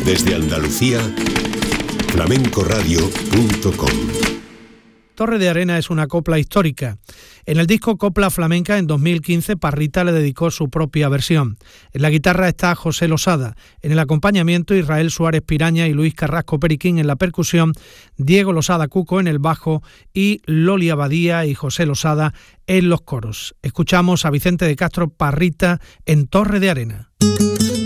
Desde Andalucía, flamencoradio.com. Torre de Arena es una copla histórica. En el disco Copla Flamenca, en 2015, Parrita le dedicó su propia versión. En la guitarra está José Losada, en el acompañamiento Israel Suárez Piraña y Luis Carrasco Periquín en la percusión, Diego Losada Cuco en el bajo y Loli Abadía y José Losada en los coros. Escuchamos a Vicente de Castro Parrita en Torre de Arena.